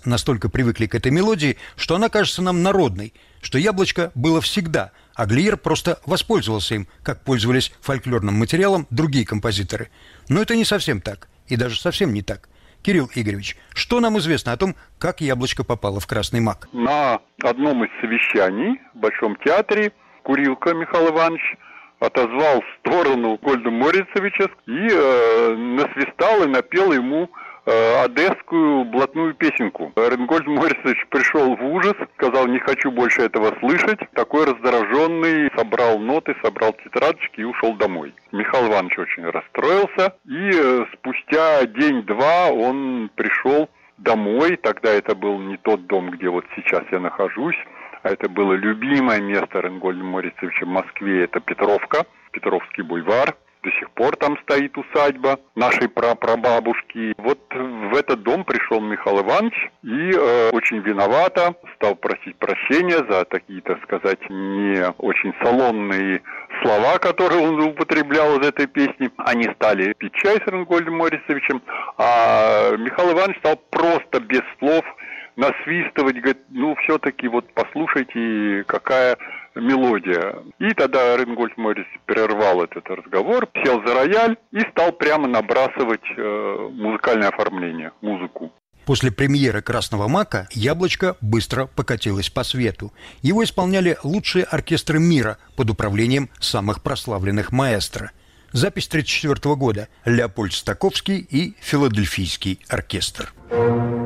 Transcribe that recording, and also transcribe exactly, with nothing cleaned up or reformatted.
настолько привыкли к этой мелодии, что она кажется нам народной, что яблочко было всегда, а Глиер просто воспользовался им, как пользовались фольклорным материалом другие композиторы. Но это не совсем так, и даже совсем не так. Кирилл Игоревич, что нам известно о том, как яблочко попало в «Красный мак»? На одном из совещаний в Большом театре Курилка Михаил Иванович отозвал в сторону Гольда Морицевича и э, насвистал и напел ему э, одесскую блатную песенку. Ренгольд Морицевич пришел в ужас, сказал: не хочу больше этого слышать. Такой раздраженный собрал ноты, собрал тетрадочки и ушел домой. Михаил Иванович очень расстроился, и э, спустя день-два он пришел домой. Тогда это был не тот дом, где вот сейчас я нахожусь, а это было любимое место Ренгольда Морицевича в Москве, это Петровка, Петровский бульвар. До сих пор там стоит усадьба нашей прапрабабушки. Вот в этот дом пришел Михаил Иванович и э, очень виновато стал просить прощения за такие, так сказать, не очень салонные слова, которые он употреблял из этой песни. Они стали пить чай с Ренгольдом Морицевичем, а Михаил Иванович стал просто без слов насвистывать, говорит: ну, все-таки вот послушайте, какая мелодия. И тогда Ренгольд Морицевич прервал этот разговор, сел за рояль и стал прямо набрасывать э, музыкальное оформление, музыку. После премьеры «Красного мака» «Яблочко» быстро покатилось по свету. Его исполняли лучшие оркестры мира под управлением самых прославленных маэстро. Запись тысяча девятьсот тридцать четвёртого года. Леопольд Стаковский и Филадельфийский оркестр.